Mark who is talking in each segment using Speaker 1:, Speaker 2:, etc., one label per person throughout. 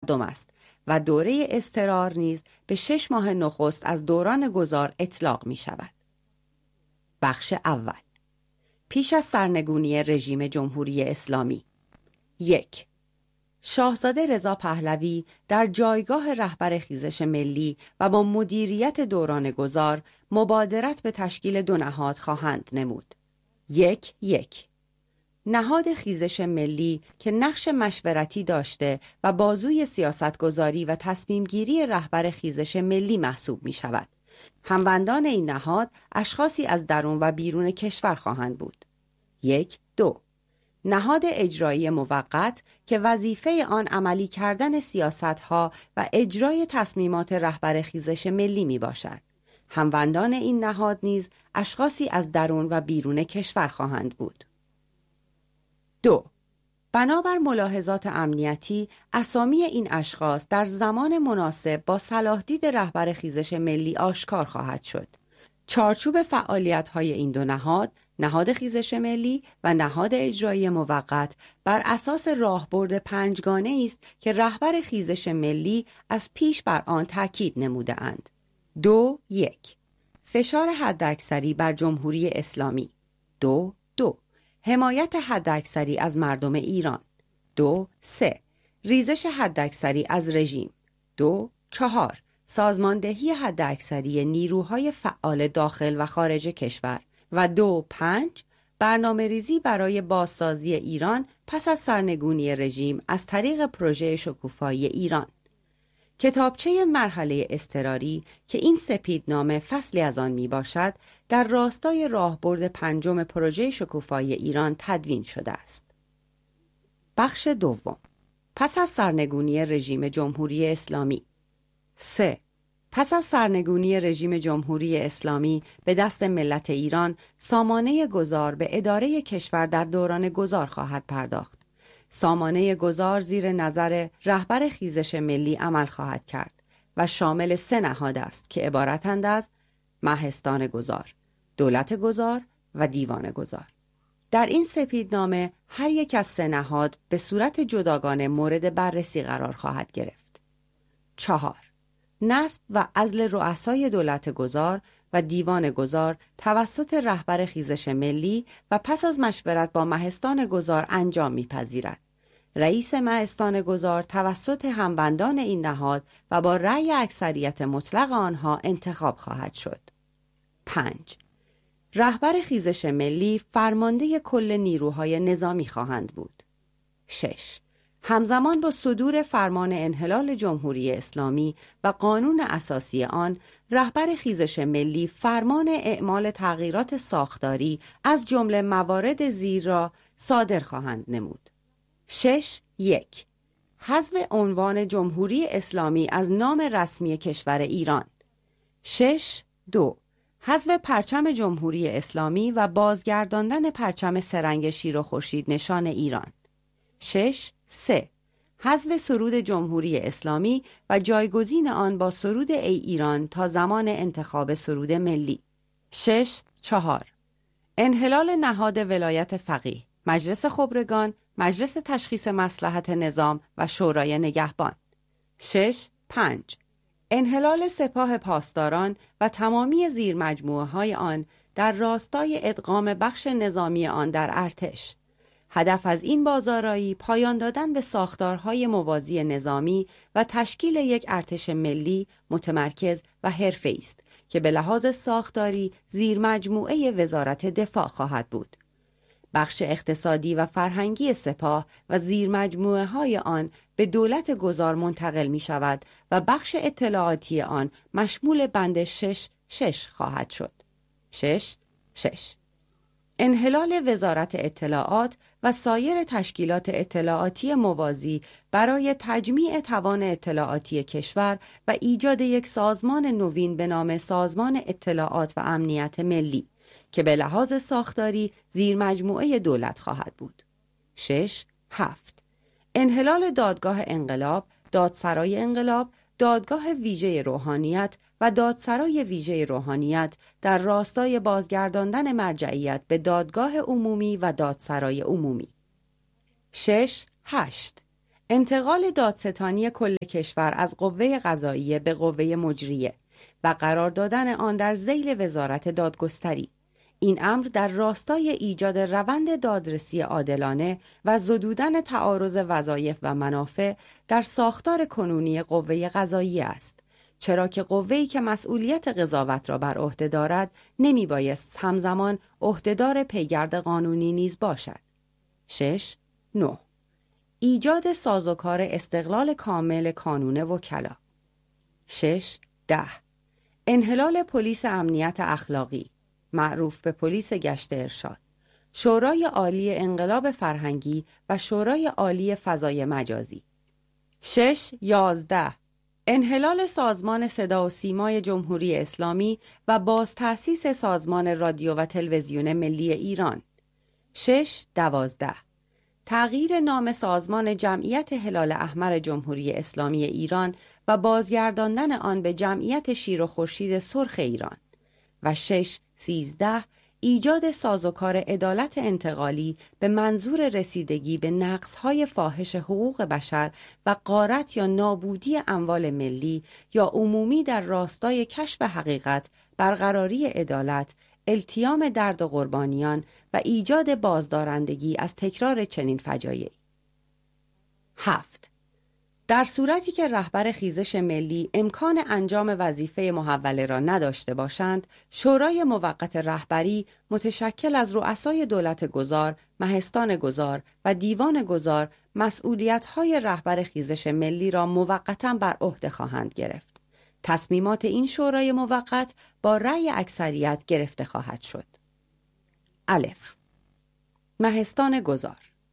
Speaker 1: تقدم است و دوره اضطرار نیز به 6 ماه نخست از دوران گذار اطلاق می شود. بخش اول. پیش از سرنگونی رژیم جمهوری اسلامی. 1. شاهزاده رضا پهلوی در جایگاه رهبر خیزش ملی و با مدیریت دوران گذار مبادرت به تشکیل 2 نهاد خواهند نمود. 1. نهاد خیزش ملی که نقش مشورتی داشته و بازوی سیاستگذاری و تصمیمگیری رهبر خیزش ملی محسوب می شود. هموندان این نهاد اشخاصی از درون و بیرون کشور خواهند بود. 2. نهاد اجرایی موقت که وظیفه آن عملی کردن سیاستها و اجرای تصمیمات رهبر خیزش ملی می باشد. هموندان این نهاد نیز اشخاصی از درون و بیرون کشور خواهند بود. 2. بنابر ملاحظات امنیتی، اسامی این اشخاص در زمان مناسب با صلاح دید رهبر خیزش ملی آشکار خواهد شد. چارچوب فعالیت‌های این 2 نهاد، نهاد خیزش ملی و نهاد اجرایی موقت، بر اساس راهبرد 5 گانه است که رهبر خیزش ملی از پیش بر آن تاکید نموده اند. 2. فشار حداکثری بر جمهوری اسلامی. 2. حمایت حداکثری از مردم ایران. 3. ریزش حداکثری از رژیم. 4. سازماندهی حداکثری نیروهای فعال داخل و خارج کشور. و 5. برنامه ریزی برای بازسازی ایران پس از سرنگونی رژیم از طریق پروژه شکوفایی ایران. کتابچه مرحله اضطراری که این سپیدنامه فصلی از آن می باشد، در راستای راهبرد 5 پروژه شکوفایی ایران تدوین شده است. بخش دوم. پس از سرنگونی رژیم جمهوری اسلامی. 3. پس از سرنگونی رژیم جمهوری اسلامی به دست ملت ایران، سامانه گذار به اداره کشور در دوران گذار خواهد پرداخت. سامانه گذار زیر نظر رهبر خیزش ملی عمل خواهد کرد و شامل 3 نهاد است که عبارتند از مهستان گذار، دولت گذار و دیوان گذار. در این سپیدنامه هر یک از 3 نهاد به صورت جداگانه مورد بررسی قرار خواهد گرفت. 4. نصب و عزل رؤسای دولت گذار و دیوان گذار توسط رهبر خیزش ملی و پس از مشورت با مهستان گذار انجام می‌پذیرد. رئیس مهستان گذار توسط هموندان این نهاد و با رأی اکثریت مطلق آنها انتخاب خواهد شد. 5. رهبر خیزش ملی فرمانده کل نیروهای نظامی خواهند بود. 6. همزمان با صدور فرمان انحلال جمهوری اسلامی و قانون اساسی آن، رهبر خیزش ملی فرمان اعمال تغییرات ساختاری از جمله موارد زیر را صادر خواهند نمود. 6.1. حذف عنوان جمهوری اسلامی از نام رسمی کشور ایران. 6.2. حذف پرچم جمهوری اسلامی و بازگرداندن پرچم سه‌رنگ شیر و خورشید نشان ایران. 6.3. حذف سرود جمهوری اسلامی و جایگزین آن با سرود ای ایران تا زمان انتخاب سرود ملی. 6.4. انحلال نهاد ولایت فقیه، مجلس خبرگان، مجلس تشخیص مصلحت نظام و شورای نگهبان. 6.5. انحلال سپاه پاسداران و تمامی زیر مجموعه های آن در راستای ادغام بخش نظامی آن در ارتش. هدف از این بازآرایی پایان دادن به ساختارهای موازی نظامی و تشکیل یک ارتش ملی متمرکز و حرفه‌ای است که به لحاظ ساختاری زیر مجموعه وزارت دفاع خواهد بود. بخش اقتصادی و فرهنگی سپاه و زیر مجموعه های آن به دولت گذار منتقل می شود و بخش اطلاعاتی آن مشمول بند 6.6 خواهد شد. 6.6. انحلال وزارت اطلاعات و سایر تشکیلات اطلاعاتی موازی برای تجمیع توان اطلاعاتی کشور و ایجاد یک سازمان نوین به نام سازمان اطلاعات و امنیت ملی که به لحاظ ساختاری زیر مجموعه دولت خواهد بود. 6.7. انحلال دادگاه انقلاب، دادسرای انقلاب، دادگاه ویژه روحانیت و دادسرای ویژه روحانیت در راستای بازگرداندن مرجعیت به دادگاه عمومی و دادسرای عمومی. 6.8. انتقال دادستانی کل کشور از قوه قضاییه به قوه مجریه و قرار دادن آن در ذیل وزارت دادگستری. این امر در راستای ایجاد روند دادرسی عادلانه و زدودن تعارض وظایف و منافع در ساختار کنونی قوه قضاییه است، چرا که قوه‌ای که مسئولیت قضاوت را بر عهده دارد نمی بایست همزمان عهدهدار پیگرد قانونی نیز باشد. 6. 9. ایجاد سازوکار استقلال کامل کانون وکلا. 6. 10. انحلال پلیس امنیت اخلاقی، معروف به پلیس گشت ارشاد، شورای عالی انقلاب فرهنگی و شورای عالی فضای مجازی. 6. 11. انحلال سازمان صدا و سیمای جمهوری اسلامی و باز تأسیس سازمان رادیو و تلویزیون ملی ایران. 6. 12. تغییر نام سازمان جمعیت هلال احمر جمهوری اسلامی ایران و بازگرداندن آن به جمعیت شیر و خورشید سرخ ایران. و 6. 13. ایجاد سازوکار عدالت انتقالی به منظور رسیدگی به نقض‌های فاحش حقوق بشر و غارت یا نابودی اموال ملی یا عمومی در راستای کشف حقیقت، برقراری عدالت، التیام درد و قربانیان و ایجاد بازدارندگی از تکرار چنین فجایعی. 7. در صورتی که رهبر خیزش ملی امکان انجام وظیفه محوله را نداشته باشند، شورای موقت رهبری متشکل از رؤسای دولت گذار، مهستان گذار و دیوان گذار مسئولیت‌های رهبر خیزش ملی را موقتاً بر عهده خواهند گرفت. تصمیمات این شورای موقت با رأی اکثریت گرفته خواهد شد. الف. مهستان گذار.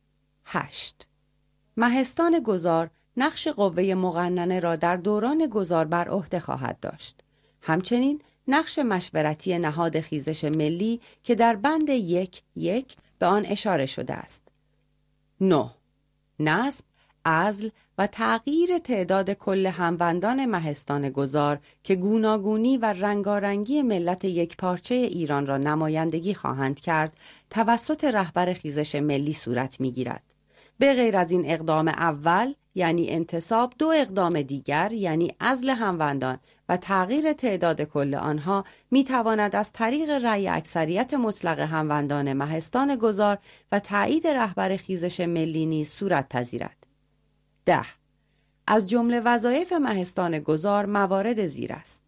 Speaker 1: 8. مهستان گذار نقش قوه مقننه را در دوران گذار بر عهده خواهد داشت. همچنین نقش مشورتی نهاد خیزش ملی که در بند 1.1 به آن اشاره شده است. 9. نصب، عزل و تغییر تعداد کل هموندان مهستان گذار که گوناگونی و رنگارنگی ملت یک پارچه ایران را نمایندگی خواهند کرد توسط رهبر خیزش ملی صورت می‌گیرد. به غیر از این اقدام اول یعنی انتصاب، 2 اقدام دیگر یعنی عزل هموندان و تغییر تعداد کل آنها میتواند از طریق رأی اکثریت مطلق هموندان مهستان گذار و تایید رهبر خیزش ملی نیز صورت پذیرد. 10. از جمله وظایف مهستان گذار موارد زیر است.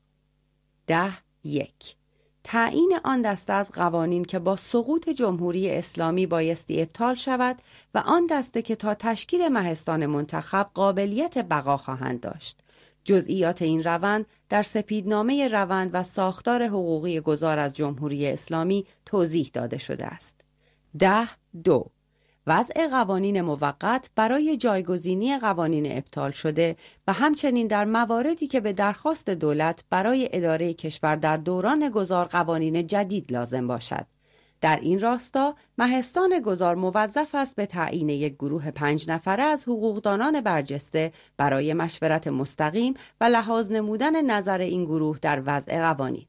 Speaker 1: 10.1. تعیین آن دسته از قوانین که با سقوط جمهوری اسلامی بایستی ابطال شود و آن دسته که تا تشکیل مهستان منتخب قابلیت بقا خواهند داشت. جزئیات این روند در سپیدنامه روند و ساختار حقوقی گذار از جمهوری اسلامی توضیح داده شده است. 10.2. وضع قوانین موقت برای جایگزینی قوانین ابطال شده و همچنین در مواردی که به درخواست دولت برای اداره کشور در دوران گذار قوانین جدید لازم باشد. در این راستا مهستان گذار موظف است به تعیین یک گروه 5 نفره از حقوقدانان برجسته برای مشورت مستقیم و لحاظ نمودن نظر این گروه در وضع قوانین.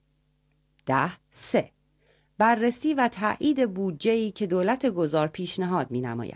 Speaker 1: 10.3. بررسی و تایید بودجه‌ای که دولت گذار پیشنهاد می‌نماید.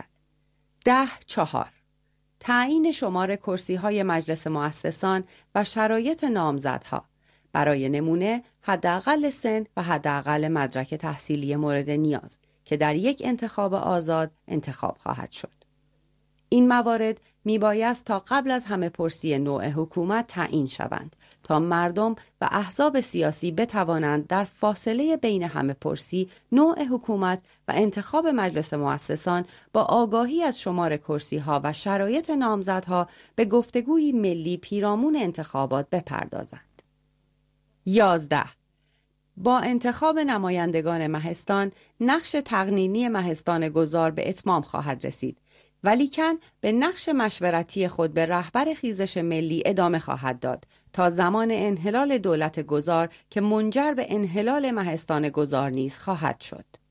Speaker 1: 10.4. تعیین شمار کرسی‌های مجلس مؤسسان و شرایط نامزدها، برای نمونه حداقل سن و حداقل مدرک تحصیلی مورد نیاز که در یک انتخاب آزاد انتخاب خواهد شد. این موارد میبایست تا قبل از همه پرسی نوع حکومت تعیین شوند تا مردم و احزاب سیاسی بتوانند در فاصله بین همه پرسی، نوع حکومت و انتخاب مجلس مؤسسان با آگاهی از شمار کرسی‌ها و شرایط نامزدها به گفتگوی ملی پیرامون انتخابات بپردازند. 11. با انتخاب نمایندگان مهستان، نقش تقنینی مهستان گذار به اتمام خواهد رسید، ولیکن به نقش مشورتی خود به رهبر خیزش ملی ادامه خواهد داد تا زمان انحلال دولت گذار که منجر به انحلال مهستان گذار نیز خواهد شد.